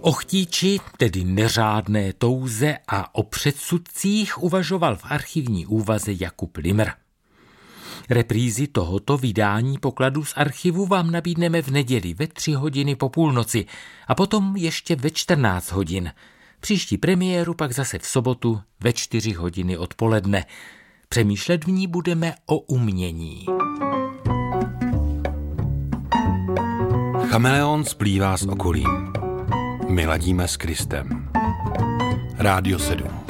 O chtíči, tedy neřádné touze a o předsudcích uvažoval v archivní úvaze Jakub Limr. Reprízy tohoto vydání pokladů z archivu vám nabídneme v neděli ve 3 hodiny po půlnoci a potom ještě ve 14 hodin. Příští premiéru pak zase v sobotu ve 4 hodiny odpoledne. Přemýšlet v ní budeme o umění. Chameleon splývá s okolím. My ladíme s Kristem. Rádio 7.